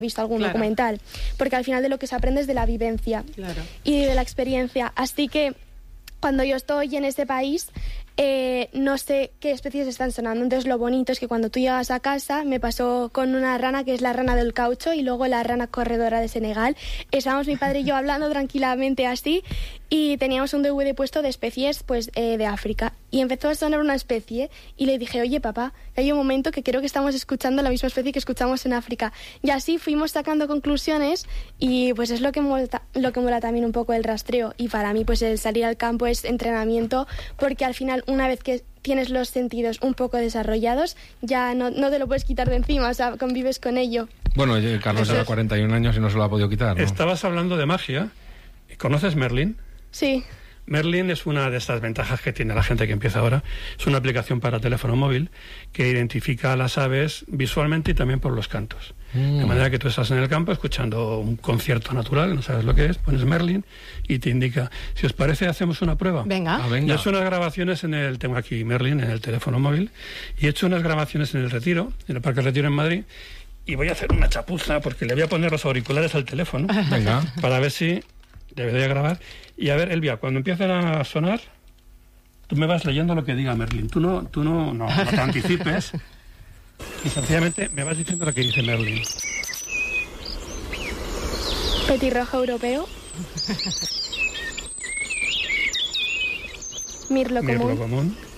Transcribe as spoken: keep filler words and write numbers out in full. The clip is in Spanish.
visto algún claro. documental, porque al final de lo que se aprende es de la vivencia claro. y de la experiencia. Así que cuando yo estoy en ese país, eh, no sé qué especies están sonando. Entonces lo bonito es que cuando tú llegas a casa, me pasó con una rana que es la rana del caucho y luego la rana corredora de Senegal. Estábamos mi padre y yo hablando tranquilamente así y teníamos un D V D puesto de especies pues eh, de África. Y empezó a sonar una especie y le dije, oye papá, que hay un momento que creo que estamos escuchando la misma especie que escuchamos en África. Y así fuimos sacando conclusiones y pues es lo que mola, lo que mola también un poco el rastreo. Y para mí pues el salir al campo es entrenamiento, porque al final una vez que tienes los sentidos un poco desarrollados, ya no, no te lo puedes quitar de encima, o sea, convives con ello. Bueno, Carlos lleva cuarenta y un años y no se lo ha podido quitar, ¿no? Estabas hablando de magia. ¿Conoces Merlin? Sí. Merlin es una de estas ventajas que tiene la gente que empieza ahora. Es una aplicación para teléfono móvil que identifica a las aves visualmente y también por los cantos. Mm. De manera que tú estás en el campo escuchando un concierto natural, no sabes lo que es, pones Merlin y te indica. Si os parece, hacemos una prueba. Venga. Ah, venga. Yo he hecho unas grabaciones en el, tengo aquí Merlin en el teléfono móvil, y he hecho unas grabaciones en el Retiro, en el Parque Retiro en Madrid, y voy a hacer una chapuza porque le voy a poner los auriculares al teléfono. Venga. Para ver si debería grabar. Y a ver, Elvia, cuando empiecen a sonar, tú me vas leyendo lo que diga Merlin. Tú no, tú no, no, no te anticipes. Y sencillamente me vas diciendo lo que dice Merlin. Petirrojo europeo. Mirlo común. Mirlo común.